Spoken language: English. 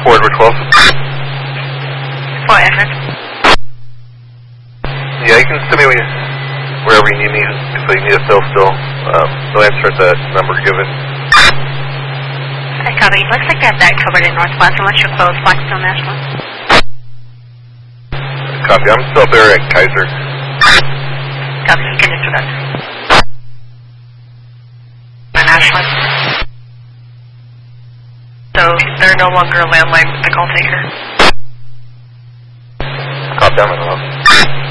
4 Edward 12. 4 Edward. Yeah, you can send me wherever you need me. If you need a cell still, no answer at that number given. I copy. Looks like they have that covered in Northwest. Unless you're closed, Blackstone National. Copy. I'm still up there at Kaiser. Copy. You can disregard. National. So they're no longer a landline. I call taker. Copy. I'm in the